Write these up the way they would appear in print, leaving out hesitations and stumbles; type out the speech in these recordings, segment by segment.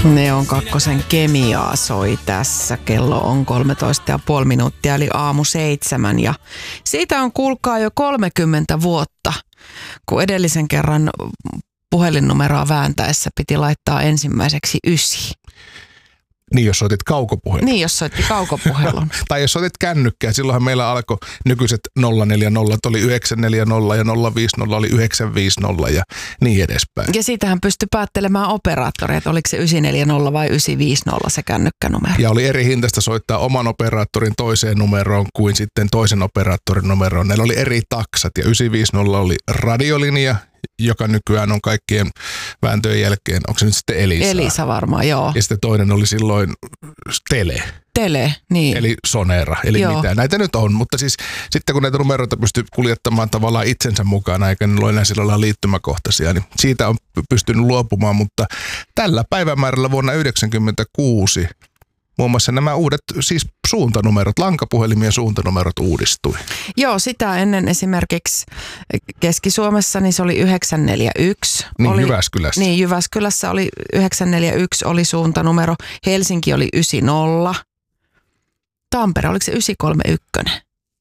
Neon kakkosen Kemiaa soi tässä. Kello on 13,5 minuuttia eli aamu 7 ja siitä on kuulkaa jo 30 vuotta, kun edellisen kerran puhelinnumeroa vääntäessä piti laittaa ensimmäiseksi 9. Niin, jos soitit kaukopuhelun. Niin, jos soitti kaukopuhelun. Tai jos soitit kännykkää, silloinhan meillä alkoi nykyiset 040 oli 940 ja 050 oli 950 ja niin edespäin. Ja siitähän pystyi päättelemään operaattoria, että oliko se 940 vai 950 se kännykkänumero. Ja oli eri hintaista soittaa oman operaattorin toiseen numeroon kuin sitten toisen operaattorin numeroon. Näillä oli eri taksat ja 950 oli radiolinja, joka nykyään on kaikkien vääntöjen jälkeen, onko se nyt sitten Elisa? Elisa varmaan, joo. Ja sitten toinen oli silloin Tele. Tele, niin. Eli Sonera, eli joo. Mitä näitä nyt on. Mutta siis sitten kun näitä numeroita pystyy kuljettamaan tavallaan itsensä mukana, eikä ne ole enää sillä lailla liittymäkohtaisia, niin siitä on pystynyt luopumaan. Mutta tällä päivämäärällä vuonna 1996 muun muassa nämä uudet siis suuntanumerot, lankapuhelimien suuntanumerot uudistui. Joo, sitä ennen esimerkiksi Keski-Suomessa niin se oli 941. Niin, Jyväskylässä. Niin, Jyväskylässä oli 941 oli suuntanumero. Helsinki oli 90. Tampere, oliko se 931?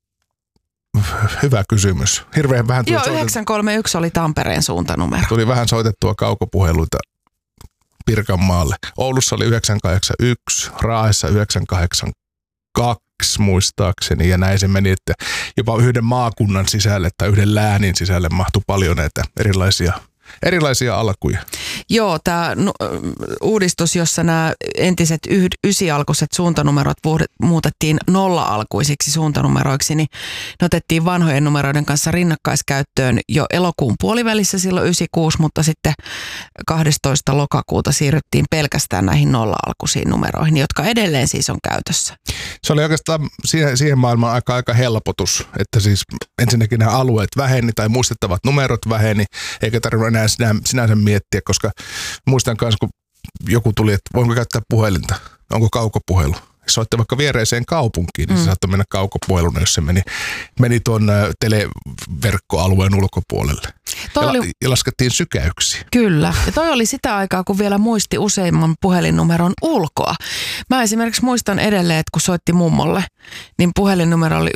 Hyvä kysymys. Hirveän vähän tuli 931 oli Tampereen suuntanumero. Tuli vähän soitettua kaukopuheluita Pirkanmaalle. Oulussa oli 981, Raahessa 982 muistaakseni ja näin se meni, että jopa yhden maakunnan sisälle tai yhden läänin sisälle mahtui paljon näitä erilaisia alkuja. Joo, tämä uudistus, jossa nämä entiset 9-alkuiset suuntanumerot muutettiin 0-alkuisiksi suuntanumeroiksi, niin ne otettiin vanhojen numeroiden kanssa rinnakkaiskäyttöön jo elokuun puolivälissä silloin 96, mutta sitten 12. lokakuuta siirryttiin pelkästään näihin 0-alkuisiin numeroihin, jotka edelleen siis on käytössä. Se oli oikeastaan siihen maailmaan aika helpotus, että siis ensinnäkin nämä alueet väheni tai muistettavat numerot väheni, eikä tarvinnut enää sinänsä miettiä, koska muistan myös, kun joku tuli, että voinko käyttää puhelinta, onko kaukopuhelu. Soitte vaikka viereiseen kaupunkiin, niin se saattoi mennä kaukopuheluna, jos se meni tuon televerkkoalueen ulkopuolelle. Ja laskettiin sykäyksiä. Kyllä. Ja toi oli sitä aikaa, kun vielä muisti useimman puhelinnumeron ulkoa. Mä esimerkiksi muistan edelleen, että kun soitti mummolle, niin puhelinnumero oli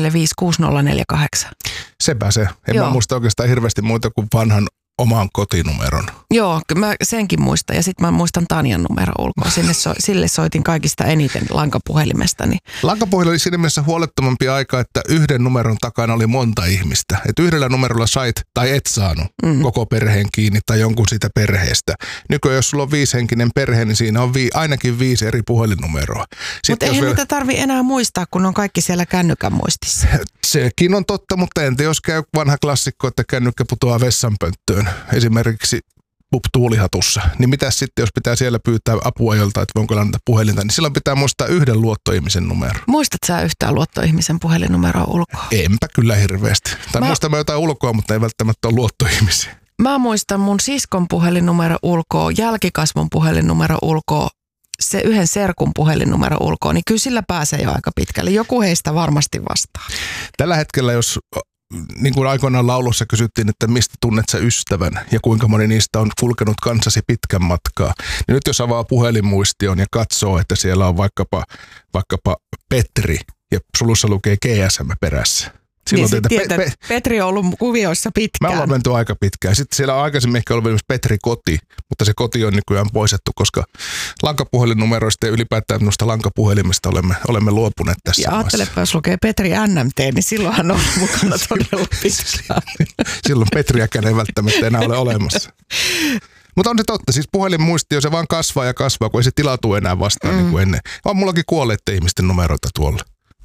9456048. Sepä se. Mä muista oikeastaan hirveästi muuta kuin vanhan oman kotinumeron. Joo, mä senkin muistan. Ja sitten mä muistan Tanjan numero ulkoa. Sille soitin kaikista eniten lankapuhelimesta. Lankapuhelin oli siinä mielessä huolettomampi aika, että yhden numeron takana oli monta ihmistä. Että yhdellä numerolla sait tai et saanut koko perheen kiinni tai jonkun siitä perheestä. Nykyään jos sulla on 5-henkinen perhe, niin siinä on ainakin 5 eri puhelinnumeroa. Mutta eihän niitä tarvi enää muistaa, kun on kaikki siellä kännykän muistissa. Sekin on totta, mutta entä jos käy vanha klassikko, että kännykkä putoaa vessanpönttöön, esimerkiksi tuulihatussa, niin mitäs sitten, jos pitää siellä pyytää apua jolta, että voinko lainata puhelinta, niin silloin pitää muistaa yhden luottoihmisen numero. Muistat sä yhtään luottoihmisen puhelinnumeroa ulkoa? Enpä kyllä hirveästi. Tai muistan mä jotain ulkoa, mutta ei välttämättä ole luottoihmisiä. Mä muistan mun siskon puhelinnumero ulkoa, jälkikasvun puhelinnumero ulkoa, se yhden serkun puhelinnumero ulkoa, niin kyllä sillä pääsee jo aika pitkälle. Joku heistä varmasti vastaa. Tällä hetkellä, jos niin kuin aikoinaan laulussa kysyttiin, että mistä tunnet sä ystävän ja kuinka moni niistä on kulkenut kanssasi pitkän matkaa, niin nyt jos avaa puhelinmuistion ja katsoo, että siellä on vaikkapa Petri ja sulussa lukee GSM perässä. Silloin niin tietää, Petri on ollut kuvioissa pitkään. Me ollaan menty aika pitkään. Sitten siellä on aikaisemmin ehkä ollut myös Petri Koti, mutta se koti on nykyään poistettu, koska lankapuhelinnumeroista ja ylipäätään noista lankapuhelimista olemme luopuneet tässä ja ajattelepa, jos lukee Petri NMT, niin silloinhan on mukana todella pitkään. Silloin Petriäkään ei välttämättä enää ole olemassa. Mutta on se totta, siis puhelinmuistio se vaan kasvaa ja kasvaa, kun ei se tilautu enää vastaan niin kuin ennen. On mullakin kuolleiden ihmisten numeroita tuolla.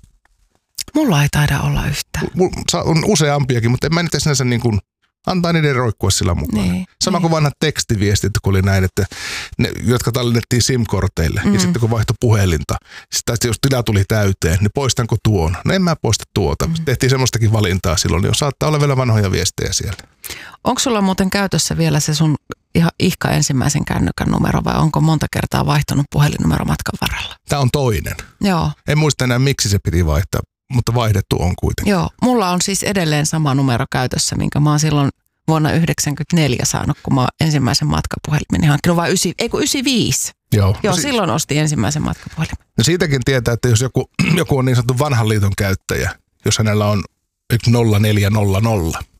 Mulla ei taida olla yhtään. On useampiakin, mutta en mä niitä sinänsä niin kuin antaa niiden roikkua sillä mukana. Sama kuin vanhat tekstiviestit, kun oli näin, että ne, jotka tallennettiin SIM-korteille. Ja sitten kun vaihtoi puhelinta, sitten jos tila tuli täyteen, niin poistanko tuon? No en mä poista tuota. Tehtiin semmoistakin valintaa silloin, niin saattaa olla vielä vanhoja viestejä siellä. Onko sulla muuten käytössä vielä se sun ihan ihka ensimmäisen kännykän numero vai onko monta kertaa vaihtunut puhelinnumero matkan varrella? Tämä on toinen. Joo. En muista enää miksi se piti vaihtaa, mutta vaihdettu on kuitenkin. Joo, mulla on siis edelleen sama numero käytössä, minkä mä oon silloin vuonna 1994 saanut, kun mä oon ensimmäisen matkapuhelimeni hankkinut, vai 95. Joo, silloin ostin ensimmäisen matkapuhelimen. No siitäkin tietää, että jos joku on niin sanottu vanhan liiton käyttäjä, jos hänellä on 0400,